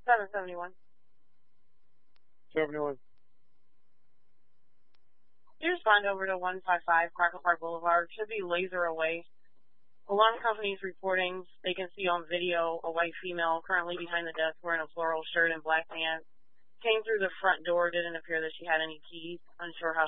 771. 71. You respond over to 155 Market Park Boulevard. Should be laser away. Alarm company's reporting they can see on video a white female currently behind the desk wearing a floral shirt and black pants. Came through the front door, didn't appear that she had any keys. Unsure how